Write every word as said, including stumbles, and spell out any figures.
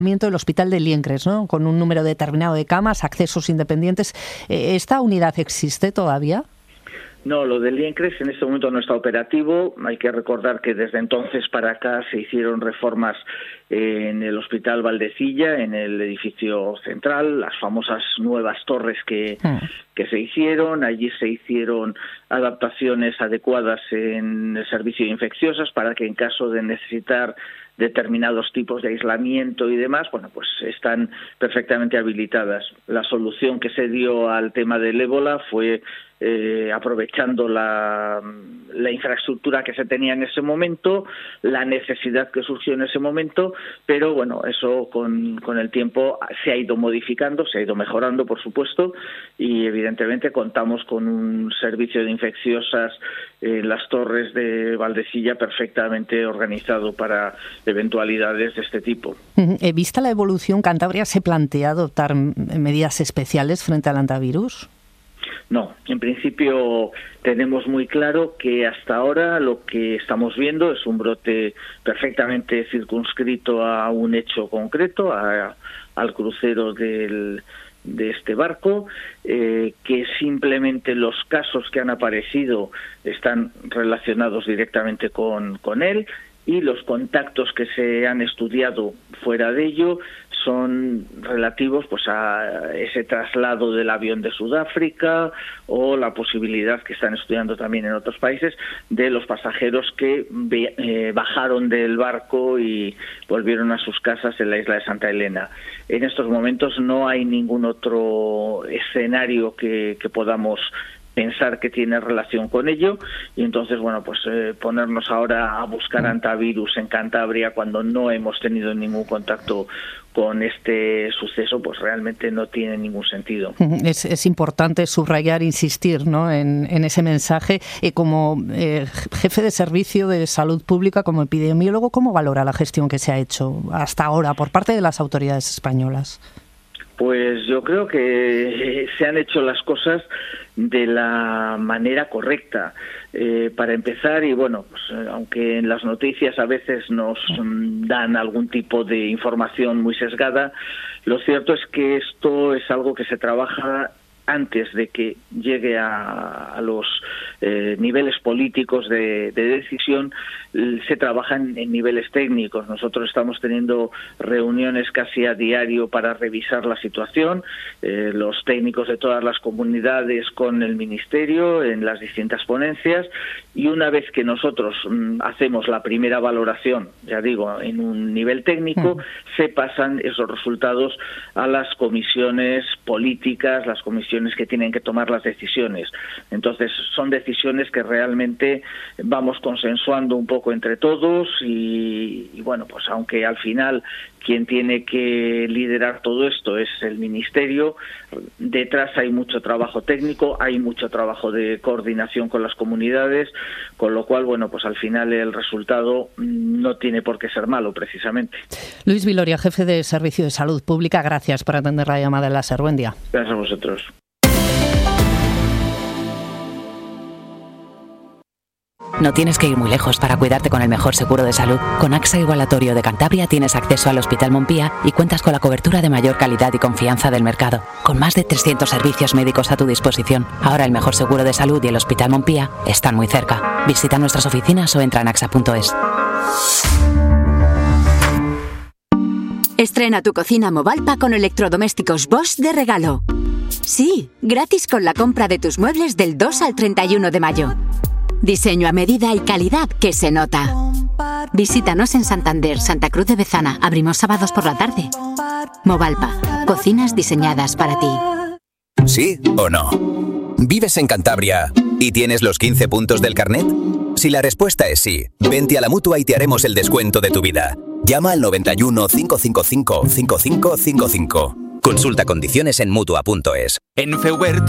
del Hospital de Liencres, ¿no? Con un número determinado de camas, accesos independientes. ¿Esta unidad existe todavía? No, lo de Liencres en este momento no está operativo. Hay que recordar que desde entonces para acá se hicieron reformas en el Hospital Valdecilla, en el edificio central, las famosas nuevas torres que, mm. que se hicieron. Allí se hicieron adaptaciones adecuadas en el servicio de infecciosas para que en caso de necesitar determinados tipos de aislamiento y demás, bueno, pues están perfectamente habilitadas. La solución que se dio al tema del ébola fue eh, aprovechando la, la infraestructura que se tenía en ese momento, la necesidad que surgió en ese momento, pero bueno, eso con, con el tiempo se ha ido modificando, se ha ido mejorando, por supuesto, y evidentemente contamos con un servicio de infecciosas en las torres de Valdecilla perfectamente organizado para eventualidades de este tipo. Eh, ¿Vista la evolución, Cantabria se plantea adoptar medidas especiales frente al hantavirus? No, en principio tenemos muy claro que hasta ahora lo que estamos viendo es un brote perfectamente circunscrito a un hecho concreto, a, al crucero del de este barco, eh, que simplemente los casos que han aparecido están relacionados directamente con, con él, y los contactos que se han estudiado fuera de ello son relativos pues a ese traslado del avión de Sudáfrica o la posibilidad que están estudiando también en otros países de los pasajeros que eh, bajaron del barco y volvieron a sus casas en la isla de Santa Elena. En estos momentos no hay ningún otro escenario que, que podamos pensar que tiene relación con ello, y entonces, bueno, pues eh, ponernos ahora a buscar hantavirus en Cantabria cuando no hemos tenido ningún contacto con este suceso, pues realmente no tiene ningún sentido. Es, es importante subrayar, insistir, ¿no?, en, en ese mensaje. Eh, como eh, jefe de servicio de salud pública, como epidemiólogo, ¿cómo valora la gestión que se ha hecho hasta ahora por parte de las autoridades españolas? Pues yo creo que se han hecho las cosas de la manera correcta. Eh, para empezar, y bueno, pues, aunque en las noticias a veces nos dan algún tipo de información muy sesgada, lo cierto es que esto es algo que se trabaja antes de que llegue a, a los eh, niveles políticos de, de decisión. Se trabajan en niveles técnicos. Nosotros estamos teniendo reuniones casi a diario para revisar la situación, eh, los técnicos de todas las comunidades con el Ministerio en las distintas ponencias, y una vez que nosotros mm, hacemos la primera valoración, ya digo, en un nivel técnico, mm. se pasan esos resultados a las comisiones políticas, las comisiones que tienen que tomar las decisiones. Entonces son decisiones que realmente vamos consensuando un poco entre todos, y, y bueno, pues aunque al final quien tiene que liderar todo esto es el Ministerio, detrás hay mucho trabajo técnico, hay mucho trabajo de coordinación con las comunidades, con lo cual, bueno, pues al final el resultado no tiene por qué ser malo, precisamente. Luis Viloria, jefe de Servicio de Salud Pública, gracias por atender la llamada en la SER. Buen día. Gracias a vosotros. No tienes que ir muy lejos para cuidarte con el mejor seguro de salud. Con AXA Igualatorio de Cantabria tienes acceso al Hospital Montpía y cuentas con la cobertura de mayor calidad y confianza del mercado. Con más de trescientos servicios médicos a tu disposición. Ahora el mejor seguro de salud y el Hospital Montpía están muy cerca. Visita nuestras oficinas o entra en axa punto es. Estrena tu cocina Movalpa con electrodomésticos Bosch de regalo. Sí, gratis con la compra de tus muebles del dos al treinta y uno de mayo. Diseño a medida y calidad que se nota. Visítanos en Santander, Santa Cruz de Bezana. Abrimos sábados por la tarde. Movalpa, cocinas diseñadas para ti. ¿Sí o no? ¿Vives en Cantabria y tienes los quince puntos del carnet? Si la respuesta es sí, vente a la Mutua y te haremos el descuento de tu vida. Llama al noventa y uno, cinco cinco cinco, cinco cinco cinco cinco. Consulta condiciones en Mutua punto es. En Feubert